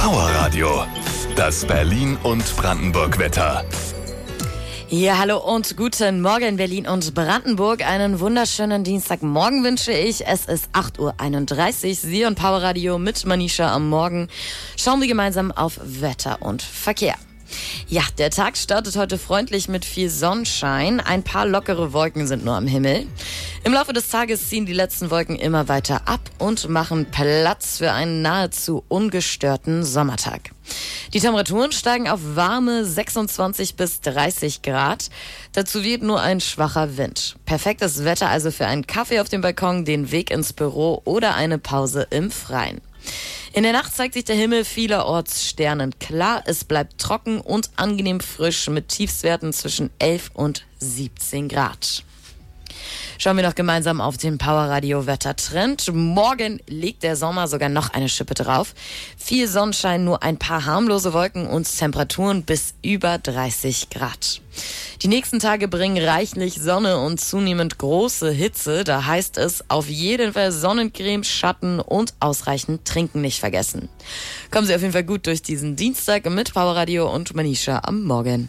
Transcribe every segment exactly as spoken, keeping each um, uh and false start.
Power Radio, das Berlin und Brandenburg Wetter. Ja, hallo und guten Morgen Berlin und Brandenburg. Einen wunderschönen Dienstagmorgen wünsche ich. Es ist acht Uhr einunddreißig. Sie und Power Radio mit Manisha am Morgen. Schauen wir gemeinsam auf Wetter und Verkehr. Ja, der Tag startet heute freundlich mit viel Sonnenschein. Ein paar lockere Wolken sind nur am Himmel. Im Laufe des Tages ziehen die letzten Wolken immer weiter ab und machen Platz für einen nahezu ungestörten Sommertag. Die Temperaturen steigen auf warme sechsundzwanzig bis dreißig Grad. Dazu weht nur ein schwacher Wind. Perfektes Wetter also für einen Kaffee auf dem Balkon, den Weg ins Büro oder eine Pause im Freien. In der Nacht zeigt sich der Himmel vielerorts sternenklar. Es bleibt trocken und angenehm frisch mit Tiefstwerten zwischen elf und siebzehn Grad. Schauen wir noch gemeinsam auf den Power Radio Wettertrend. Morgen legt der Sommer sogar noch eine Schippe drauf. Viel Sonnenschein, nur ein paar harmlose Wolken und Temperaturen bis über dreißig Grad. Die nächsten Tage bringen reichlich Sonne und zunehmend große Hitze. Da heißt es auf jeden Fall Sonnencreme, Schatten und ausreichend Trinken nicht vergessen. Kommen Sie auf jeden Fall gut durch diesen Dienstag mit Power Radio und Manisha am Morgen.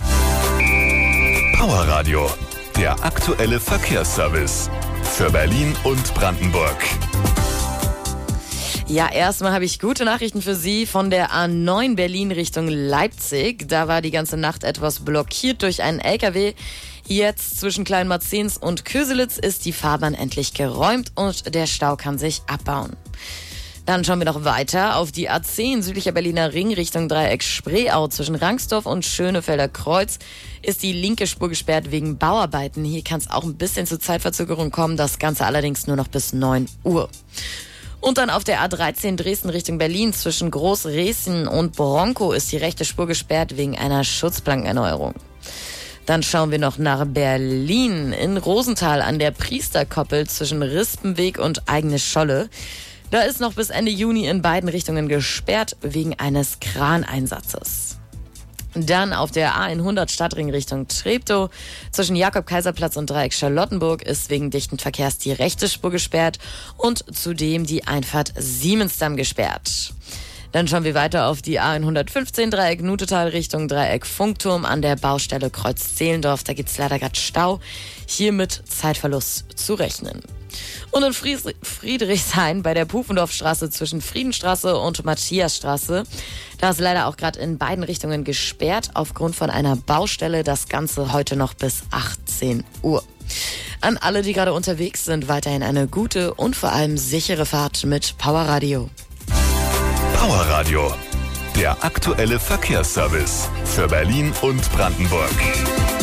Power Radio, der aktuelle Verkehrsservice für Berlin und Brandenburg. Ja, erstmal habe ich gute Nachrichten für Sie von der A neun Berlin Richtung Leipzig. Da war die ganze Nacht etwas blockiert durch einen L K W. Jetzt zwischen Kleinmarzens und Köselitz ist die Fahrbahn endlich geräumt und der Stau kann sich abbauen. Dann schauen wir noch weiter auf die A zehn südlicher Berliner Ring Richtung Dreieck Spreeau. Zwischen Rangsdorf und Schönefelder Kreuz ist die linke Spur gesperrt wegen Bauarbeiten. Hier kann es auch ein bisschen zu Zeitverzögerung kommen, das Ganze allerdings nur noch bis neun Uhr. Und dann auf der A dreizehn Dresden Richtung Berlin zwischen Großresen und Bronkow ist die rechte Spur gesperrt wegen einer Schutzplankenerneuerung. Dann schauen wir noch nach Berlin. In Rosenthal an der Priesterkoppel zwischen Rispenweg und Eigene Scholle. Da ist noch bis Ende Juni in beiden Richtungen gesperrt wegen eines Kraneinsatzes. Dann auf der A hundert Stadtring Richtung Treptow. Zwischen Jakob-Kaiser-Platz und Dreieck Charlottenburg ist wegen dichten Verkehrs die rechte Spur gesperrt und zudem die Einfahrt Siemensdamm gesperrt. Dann schauen wir weiter auf die A hundertfünfzehn Dreieck Nutetal Richtung Dreieck Funkturm an der Baustelle Kreuz-Zehlendorf. Da gibt's leider gerade Stau. Hier mit Zeitverlust zu rechnen. Und in Friedrichshain bei der Pufendorfstraße zwischen Friedenstraße und Matthiasstraße. Da ist leider auch gerade in beiden Richtungen gesperrt aufgrund von einer Baustelle. Das Ganze heute noch bis achtzehn Uhr. An alle, die gerade unterwegs sind, weiterhin eine gute und vor allem sichere Fahrt mit Power Radio. Power Radio, der aktuelle Verkehrsservice für Berlin und Brandenburg.